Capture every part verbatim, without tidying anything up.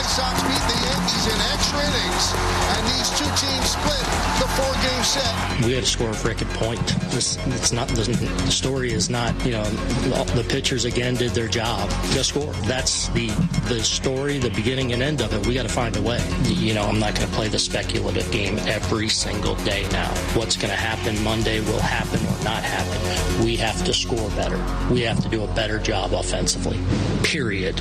White Sox beat the Yankees in extra innings, and these two teams split the four-game set. We had to score a frickin' point. This, it's not the, the story is not, you know, the pitchers again did their job. Just score. That's the the story, the beginning and end of it. We got to find a way. You know, I'm not going to play the speculative game every single day now. What's going to happen Monday will happen or not happen. We have to score better. We have to do a better job offensively. Period.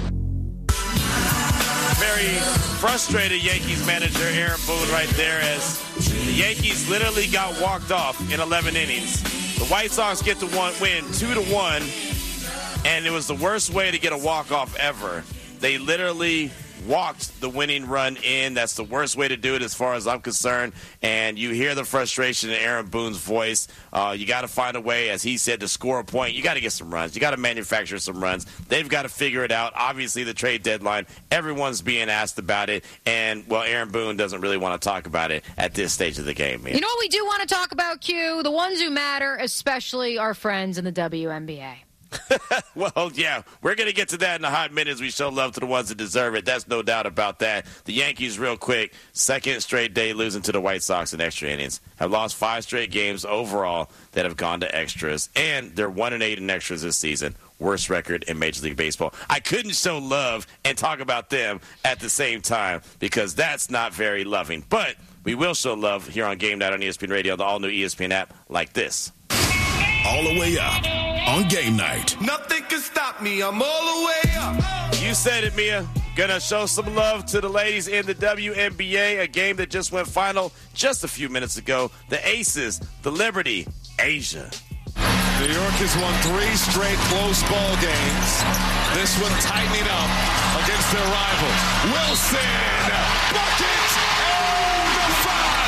Very frustrated Yankees manager Aaron Boone right there, as the Yankees literally got walked off in eleven innings. The White Sox get the one win two to one, and it was the worst way to get a walk-off ever. They literally walked the winning run in. That's the worst way to do it as far as I'm concerned. And you hear the frustration in Aaron Boone's voice. Uh, you got to find a way, as he said, to score a point. You got to get some runs. You got to manufacture some runs. They've got to figure it out. Obviously, the trade deadline, everyone's being asked about it. And, well, Aaron Boone doesn't really want to talk about it at this stage of the game. Man. You know what we do want to talk about, Q? The ones who matter, especially our friends in the W N B A. Well, yeah, we're going to get to that in a hot minute as we show love to the ones that deserve it. That's no doubt about that. The Yankees, real quick, second straight day losing to the White Sox in extra innings. Have lost five straight games overall that have gone to extras, and they're one and eight in extras this season. Worst record in Major League Baseball. I couldn't show love and talk about them at the same time because that's not very loving. But we will show love here on Game Night on E S P N Radio, the all-new E S P N app, like this. All the way up on Game Night. Nothing can stop me. I'm all the way up. You said it, Mia. Gonna show some love to the ladies in the W N B A, a game that just went final just a few minutes ago. The Aces, the Liberty, Asia. New York has won three straight close ball games. This one tightening up against their rival. Wilson, bucket, and the foul.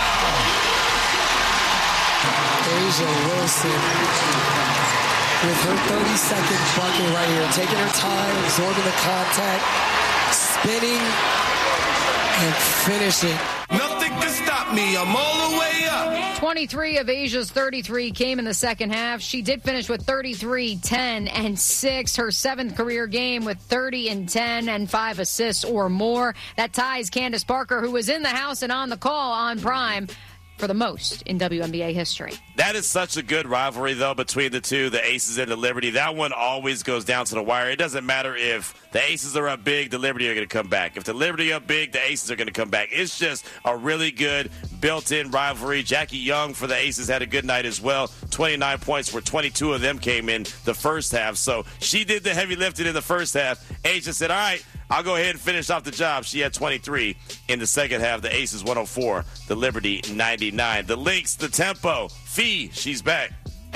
Asia Wilson with her thirty-second bucket right here, taking her time, absorbing the contact, spinning, and finishing. Nothing can stop me. I'm all the way up. twenty-three of Asia's thirty-three came in the second half. She did finish with thirty-three, ten, and six. Her seventh career game with thirty and ten and five assists or more. That ties Candace Parker, who was in the house and on the call on Prime, for the most in W N B A history. That is such a good rivalry, though, between the two, the Aces and the Liberty. That one always goes down to the wire. It doesn't matter if the Aces are up big, the Liberty are going to come back. If the Liberty are up big, the Aces are going to come back. It's just a really good built-in rivalry. Jackie Young for the Aces had a good night as well. twenty-nine points, where twenty-two of them came in the first half. So she did the heavy lifting in the first half. Asia said, all right, I'll go ahead and finish off the job. She had twenty-three in the second half. The Aces one oh four, the Liberty ninety-nine. The Lynx, the tempo. Fee, she's back.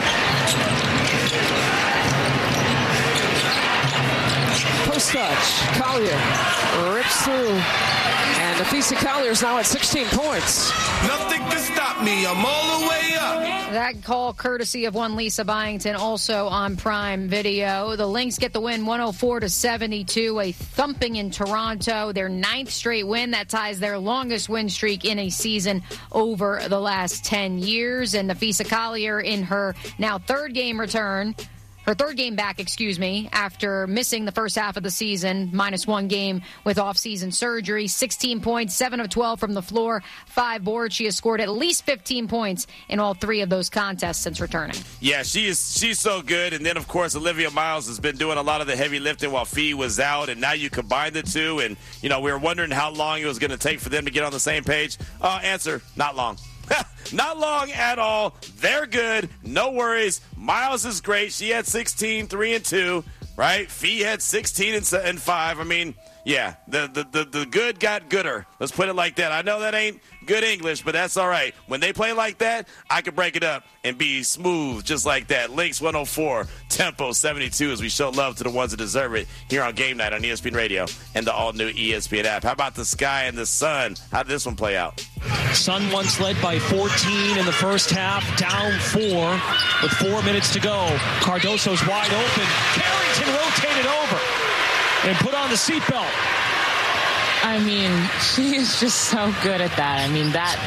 Post touch. Collier rips through. And Nafisa Collier is now at sixteen points. Nothing can stop me. I'm all the way up. That call courtesy of one Lisa Byington, also on Prime Video. The Lynx get the win one oh four to seventy-two, a thumping in Toronto. Their ninth straight win. That ties their longest win streak in a season over the last ten years. And Nafisa Collier in her now third game return. Her third game back, excuse me, after missing the first half of the season, minus one game with off-season surgery. sixteen points, seven of twelve from the floor, five boards. She has scored at least fifteen points in all three of those contests since returning. Yeah, she is. She's so good. And then, of course, Olivia Miles has been doing a lot of the heavy lifting while Fee was out. And now you combine the two. And, you know, we were wondering how long it was going to take for them to get on the same page. Uh, answer, not long. Not long at all. They're good. No worries. Miles is great. She had sixteen, three and two, right? Fee had sixteen and five. I mean, yeah, the, the, the, the good got gooder. Let's put it like that. I know that ain't good English, but that's all right. When they play like that, I can break it up and be smooth just like that. Lynx one oh four, Tempo seventy-two, as we show love to the ones that deserve it here on Game Night on E S P N Radio and the all-new E S P N app. How about the Sky and the Sun? How did this one play out? Sun once led by fourteen in the first half, down four with four minutes to go. Cardoso's wide open. Carrington rotated over and put on the seatbelt. I mean, she is just so good at that. I mean, that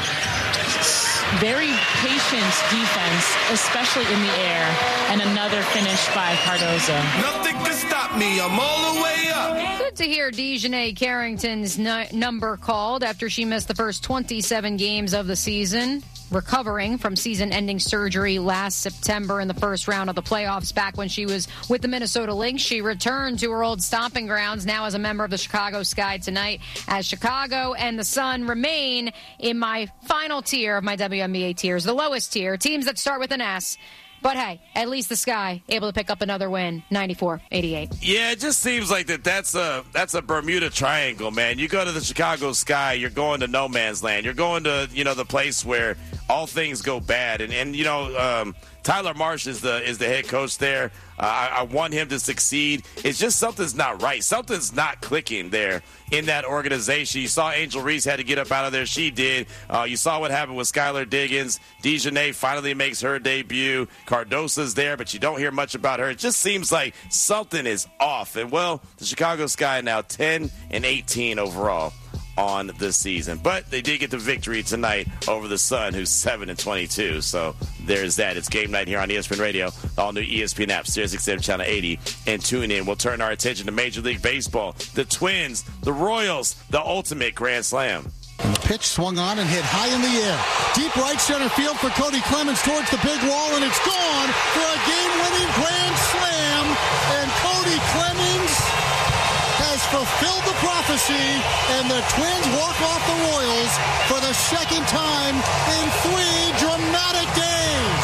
very patient defense, especially in the air, and another finish by Cardoso. Nothing can stop me. I'm all the way up. Good to hear DeJounte Carrington's n- number called after she missed the first twenty-seven games of the season, recovering from season-ending surgery last September in the first round of the playoffs back when she was with the Minnesota Lynx. She returned to her old stomping grounds now as a member of the Chicago Sky tonight, as Chicago and the Sun remain in my final tier of my W N B A tiers, the lowest tier, teams that start with an S. But hey, at least the Sky able to pick up another win, ninety-four eighty-eight. Yeah, it just seems like that that's a that's a Bermuda Triangle, man. You go to the Chicago Sky, you're going to no man's land. You're going to, you know, the place where all things go bad. And, and you know, um, Tyler Marsh is the is the head coach there. Uh, I, I want him to succeed. It's just something's not right. Something's not clicking there in that organization. You saw Angel Reese had to get up out of there. She did. Uh, you saw what happened with Skylar Diggins. DeJounte finally makes her debut. Cardoso's there, but you don't hear much about her. It just seems like something is off. And, well, the Chicago Sky now ten and eighteen overall on the season. But they did get the victory tonight over the Sun, who's seven and twenty-two. So there's that. It's game night here on E S P N Radio, the all-new E S P N app, Sirius X M Channel eighty, and tune in. We'll turn our attention to Major League Baseball. The Twins, the Royals, the ultimate Grand Slam. And the pitch swung on and hit high in the air. Deep right center field for Cody Clemens towards the big wall, and it's gone for a game-winning grand slam. And Cody Clemens has fulfilled the prophecy, and the Twins walk off the Royals for the second time in three dramatic days.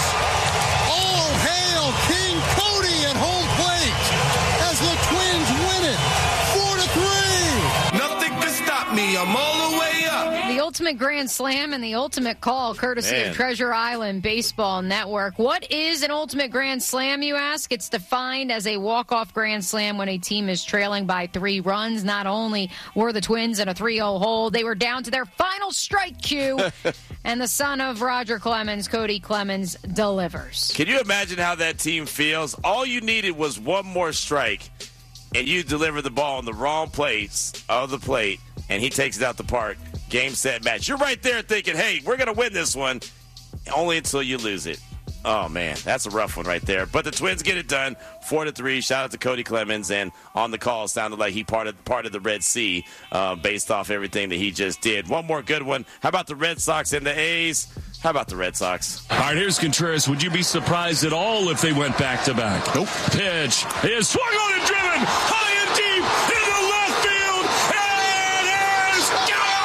All hail King Cody at home plate as the Twins win it four to three. Nothing can stop me. I'm all the way up. The ultimate grand slam and the ultimate call, courtesy Man. of Treasure Island Baseball Network. What is an ultimate grand slam, you ask? It's defined as a walk-off grand slam when a team is trailing by three runs. Not only were the Twins in a three oh hole, they were down to their final strike cue, and the son of Roger Clemens, Cody Clemens, delivers. Can you imagine how that team feels? All you needed was one more strike, and you deliver the ball in the wrong place of the plate, and he takes it out the park. Game, set, match. You're right there thinking, hey, we're going to win this one, only until you lose it. Oh, man, that's a rough one right there. But the Twins get it done, four to three. Shout out to Cody Clemens, and on the call, sounded like he parted parted the Red Sea uh, based off everything that he just did. One more good one. How about the Red Sox and the A's? How about the Red Sox? All right, here's Contreras. Would you be surprised at all if they went back-to-back? Nope. Pitch is swung on and driven high and deep into left field. It is gone!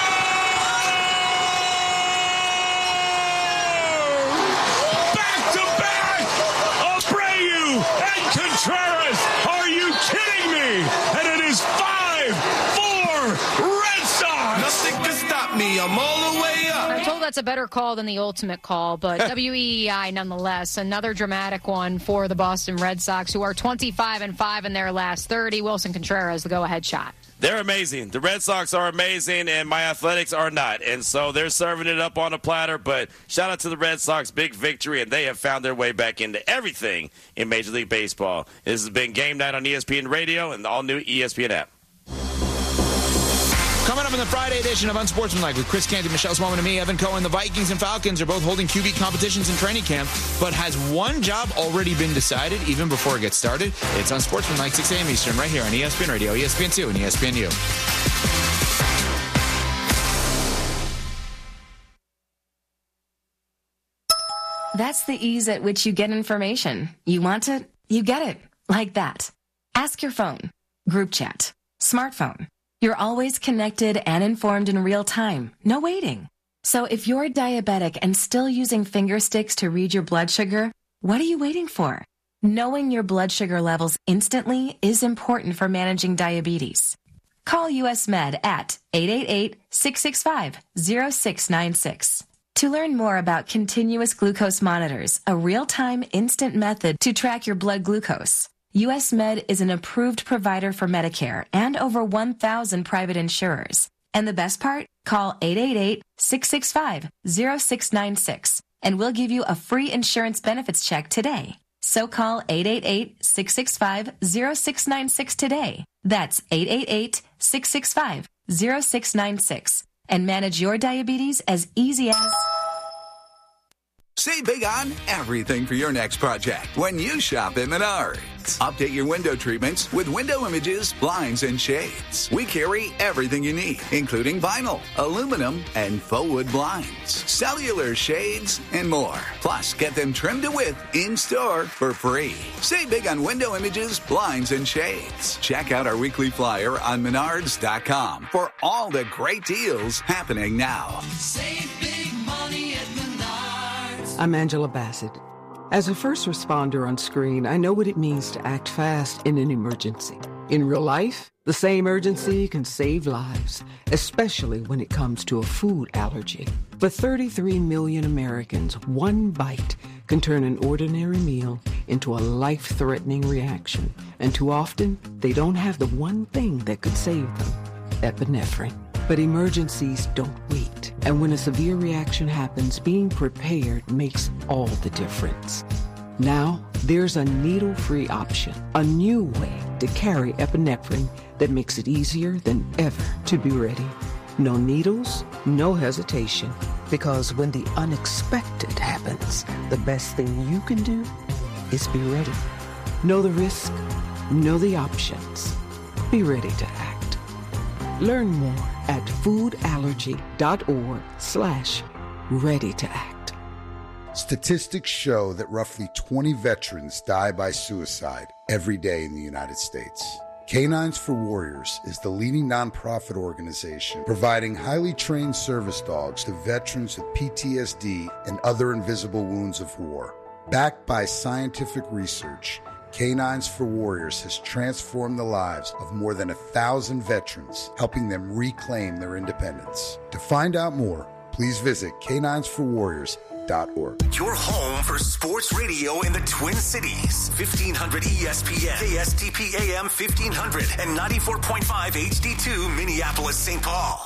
Back-to-back! Abreu and Contreras. Are you kidding me? And it is five four Red Sox. Nothing can stop me. I'm all the way up. I'm told that's a better call than the ultimate call, but W E E I nonetheless. Another dramatic one for the Boston Red Sox, who are twenty-five and five in their last thirty. Wilson Contreras, the go-ahead shot. They're amazing. The Red Sox are amazing, and my Athletics are not. And so they're serving it up on a platter. But shout out to the Red Sox, big victory, and they have found their way back into everything in Major League Baseball. This has been Game Night on E S P N Radio and the all-new E S P N app. Coming up in the Friday edition of Unsportsmanlike with Chris Canty, Michelle Swellman, and me, Evan Cohen, the Vikings and Falcons are both holding Q B competitions in training camp, but has one job already been decided even before it gets started? It's Unsportsmanlike, six a.m. Eastern, right here on E S P N Radio, E S P N two, and E S P N U. That's the ease at which you get information. You want it, you get it. Like that. Ask your phone. Group chat. Smartphone. You're always connected and informed in real time. No waiting. So if you're diabetic and still using finger sticks to read your blood sugar, what are you waiting for? Knowing your blood sugar levels instantly is important for managing diabetes. Call U S Med at eight eight eight, six six five, zero six nine six. To learn more about continuous glucose monitors, a real-time instant method to track your blood glucose, U S Med is an approved provider for Medicare and over one thousand private insurers. And the best part? Call eight eight eight, six six five, zero six nine six and we'll give you a free insurance benefits check today. So call eight eight eight, six six five, zero six nine six today. That's eight eight eight, six six five, zero six nine six and manage your diabetes as easy as... Save big on everything for your next project when you shop at Menards. Update your window treatments with window images, blinds, and shades. We carry everything you need, including vinyl, aluminum, and faux wood blinds, cellular shades, and more. Plus, get them trimmed to width in-store for free. Save big on window images, blinds, and shades. Check out our weekly flyer on menards dot com for all the great deals happening now. Save big money at Menards. I'm Angela Bassett. As a first responder on screen, I know what it means to act fast in an emergency. In real life, the same urgency can save lives, especially when it comes to a food allergy. For thirty-three million Americans, one bite can turn an ordinary meal into a life-threatening reaction. And too often, they don't have the one thing that could save them, epinephrine. But emergencies don't wait. And when a severe reaction happens, being prepared makes all the difference. Now, there's a needle-free option, a new way to carry epinephrine that makes it easier than ever to be ready. No needles, no hesitation, because when the unexpected happens, the best thing you can do is be ready. Know the risk, know the options. Be ready to act. Learn more at foodallergy.org slash ready to act. Statistics show that roughly twenty veterans die by suicide every day in the United States. Canines for Warriors is the leading nonprofit organization providing highly trained service dogs to veterans with P T S D and other invisible wounds of war. Backed by scientific research, Canines for Warriors has transformed the lives of more than a thousand veterans, helping them reclaim their independence. To find out more, please visit canines for warriors dot org. Your home for sports radio in the Twin Cities. fifteen hundred E S P N, K S T P A M fifteen hundred, and ninety-four point five H D two Minneapolis, Saint Paul.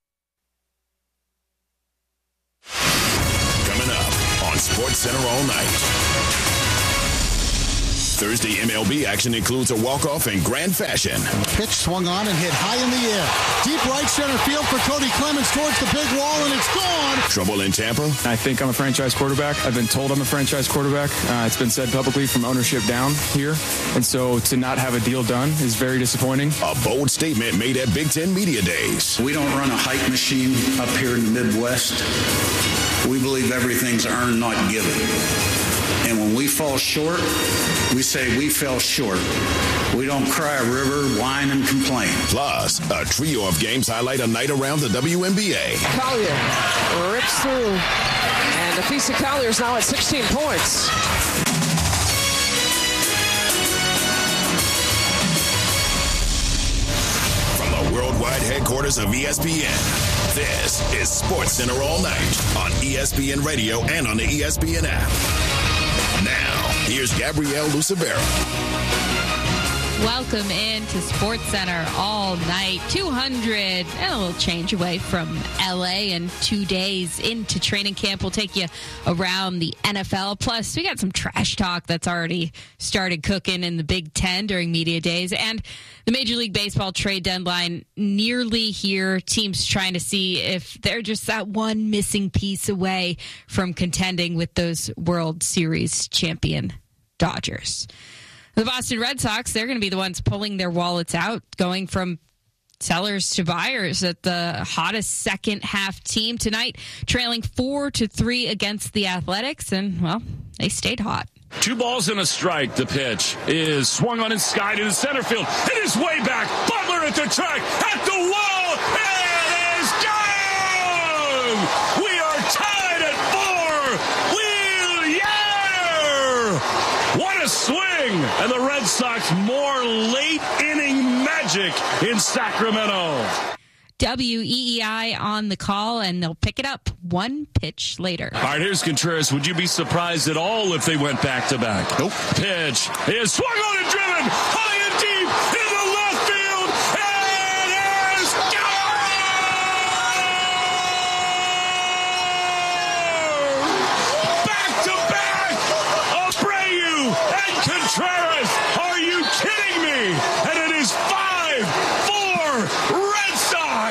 Coming up on SportsCenter all night. Thursday M L B action includes a walk-off in grand fashion. Pitch swung on and hit high in the air. Deep right center field for Cody Clemens towards the big wall, and it's gone. Trouble in Tampa? I think I'm a franchise quarterback. I've been told I'm a franchise quarterback. Uh, it's been said publicly from ownership down here. And so to not have a deal done is very disappointing. A bold statement made at Big Ten Media Days. We don't run a hype machine up here in the Midwest. We believe everything's earned, not given. And when we fall short, we say we fell short. We don't cry a river, whine, and complain. Plus, a trio of games highlight a night around the W N B A. Collier rips through, and Nafisa Collier is now at sixteen points. From the worldwide headquarters of E S P N, this is SportsCenter all night on E S P N Radio and on the E S P N app. Now, here's Gabrielle Lucibera. Welcome into SportsCenter all night. two hundred and a little change away from L A, and two days into training camp. We'll take you around the N F L. Plus, we got some trash talk that's already started cooking in the Big Ten during media days. And the Major League Baseball trade deadline nearly here. Teams trying to see if they're just that one missing piece away from contending with those World Series champion Dodgers. The Boston Red Sox, they're going to be the ones pulling their wallets out, going from sellers to buyers at the hottest second half team tonight, trailing four to three against the Athletics, and, well, they stayed hot. Two balls and a strike. The pitch is swung on and skied into center field. It is way back. Butler at the track, at the wall. It is gone! We are tied at four. Will Yair! What a swing! And the Red Sox more late inning magic in Sacramento. W E E I on the call, and they'll pick it up one pitch later. All right, here's Contreras. Would you be surprised at all if they went back-to-back? Nope. Pitch is swung on and driven high and deep into left field, and it is gone! Back-to-back, Abreu and Contreras. Are you kidding me? And it is five four Red Sox.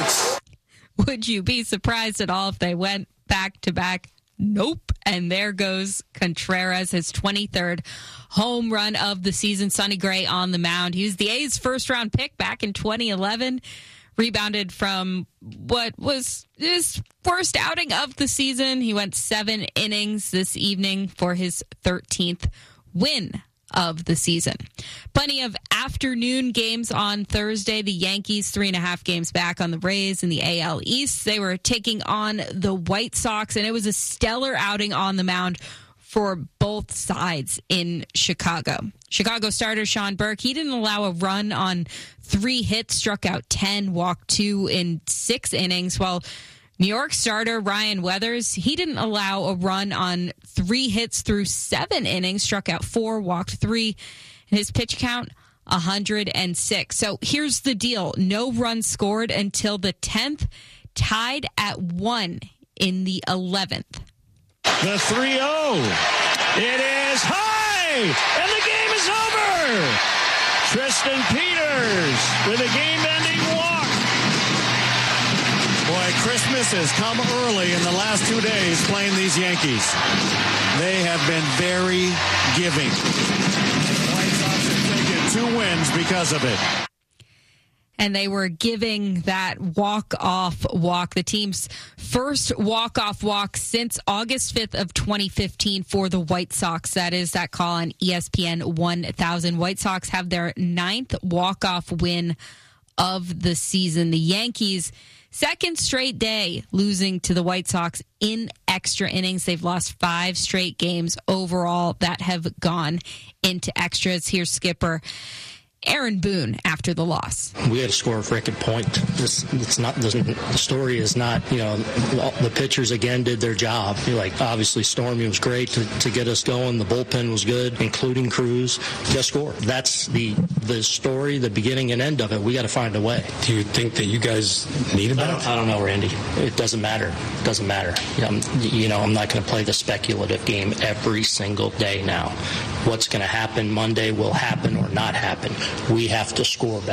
Would you be surprised at all if they went back to back? Nope. And there goes Contreras, his twenty-third home run of the season. Sonny Gray on the mound. He was the A's first round pick back in twenty eleven. Rebounded from what was his worst outing of the season. He went seven innings this evening for his thirteenth win of the season. Plenty of afternoon games on Thursday. The Yankees, three and a half games back on the Rays in the A L East. They were taking on the White Sox, and it was a stellar outing on the mound for both sides in Chicago. Chicago starter Sean Burke, he didn't allow a run on three hits, struck out ten, walked two in six innings, while New York starter Ryan Weathers, he didn't allow a run on three hits through seven innings, struck out four, walked three. His pitch count, one hundred six. So here's the deal. No runs scored until the tenth, tied at one in the eleventh. The three oh. It is high, and the game is over. Tristan Peters with a game-ending walk. Boy, Christmas has come early in the last two days playing these Yankees. They have been very giving. The White Sox have taken two wins because of it. And they were giving that walk-off walk, the team's first walk-off walk since August fifth of twenty fifteen for the White Sox. That is that call on E S P N one thousand. White Sox have their ninth walk-off win of the season. The Yankees, second straight day losing to the White Sox in extra innings. They've lost five straight games overall that have gone into extras. Here's skipper Aaron Boone after the loss. We had to score a freaking point. This, it's not, the story is not, you know, the pitchers again did their job. You're like, obviously Stormy was great to, to get us going. The bullpen was good, including Cruz. Just score. That's the the story, the beginning and end of it. We got to find a way. Do you think that you guys needed that? I don't, I don't know, Randy. It doesn't matter. It doesn't matter. I'm, you know, I'm not going to play the speculative game every single day now. What's going to happen Monday will happen or not happen. We have to score better.